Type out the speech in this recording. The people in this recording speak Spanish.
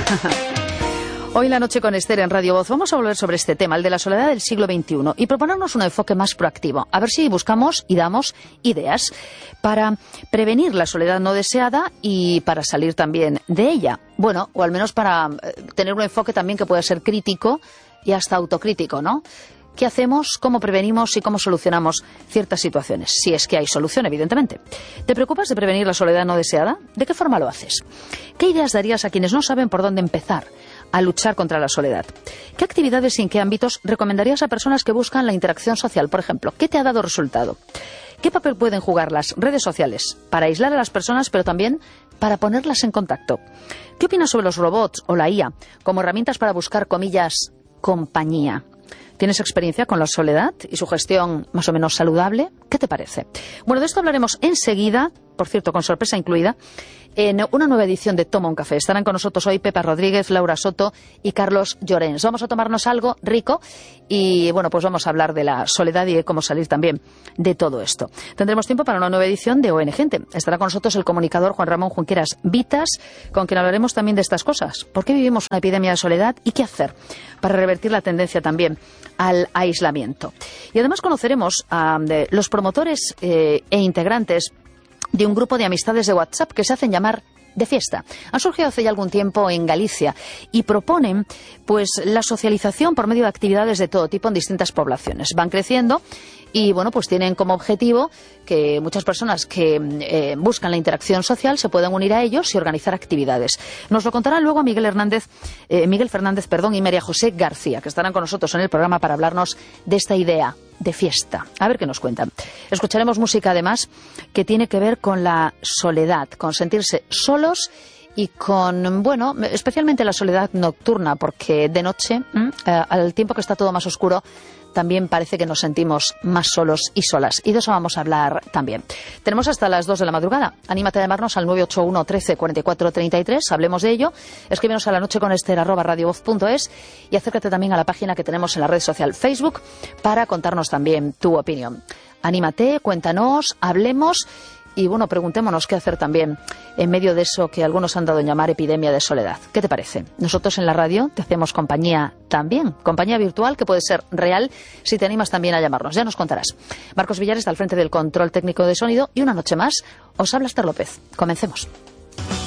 Hoy en La Noche con Esther en Radio Voz vamos a volver sobre este tema, el de la soledad del siglo XXI, y proponernos un enfoque más proactivo. A ver si buscamos y damos ideas para prevenir la soledad no deseada y para salir también de ella. Bueno, o al menos para tener un enfoque también que pueda ser crítico y hasta autocrítico, ¿no? ¿Qué hacemos? ¿Cómo prevenimos y cómo solucionamos ciertas situaciones? Si es que hay solución, evidentemente. ¿Te preocupas de prevenir la soledad no deseada? ¿De qué forma lo haces? ¿Qué ideas darías a quienes no saben por dónde empezar a luchar contra la soledad? ¿Qué actividades y en qué ámbitos recomendarías a personas que buscan la interacción social, por ejemplo? ¿Qué te ha dado resultado? ¿Qué papel pueden jugar las redes sociales para aislar a las personas, pero también para ponerlas en contacto? ¿Qué opinas sobre los robots o la IA como herramientas para buscar, comillas, compañía? ¿Tienes experiencia con la soledad y su gestión más o menos saludable? ¿Qué te parece? Bueno, de esto hablaremos enseguida, por cierto, con sorpresa incluida, en una nueva edición de Toma un Café. Estarán con nosotros hoy Pepa Rodríguez, Laura Soto y Carlos Llorens. Vamos a tomarnos algo rico y, bueno, pues vamos a hablar de la soledad y de cómo salir también de todo esto. Tendremos tiempo para una nueva edición de ON Gente. Estará con nosotros el comunicador Juan Ramón Junqueras Vitas, con quien hablaremos también de estas cosas. ¿Por qué vivimos una epidemia de soledad y qué hacer para revertir la tendencia también al aislamiento? Y además conoceremos a los promotores e integrantes de un grupo de amistades de WhatsApp que se hacen llamar de fiesta. Han surgido hace ya algún tiempo en Galicia y proponen pues la socialización por medio de actividades de todo tipo en distintas poblaciones. Van creciendo y bueno, pues tienen como objetivo que muchas personas que buscan la interacción social se puedan unir a ellos y organizar actividades. Nos lo contarán luego a Miguel Fernández y María José García, que estarán con nosotros en el programa para hablarnos de esta idea de fiesta. A ver qué nos cuentan. Escucharemos música además que tiene que ver con la soledad, con sentirse solos y con, bueno, especialmente la soledad nocturna, porque de noche, al tiempo que está todo más oscuro, también parece que nos sentimos más solos y solas. Y de eso vamos a hablar también. Tenemos hasta las 2 de la madrugada. Anímate a llamarnos al 981 13 44 33. Hablemos de ello. Escríbenos a lanocheconester@radiovoz.es y acércate también a la página que tenemos en la red social Facebook para contarnos también tu opinión. Anímate, cuéntanos, hablemos. Y bueno, preguntémonos qué hacer también en medio de eso que algunos han dado en llamar epidemia de soledad. ¿Qué te parece? Nosotros en la radio te hacemos compañía también, compañía virtual que puede ser real si te animas también a llamarnos. Ya nos contarás. Marcos Villar está al frente del control técnico de sonido y una noche más os habla Esther López. Comencemos.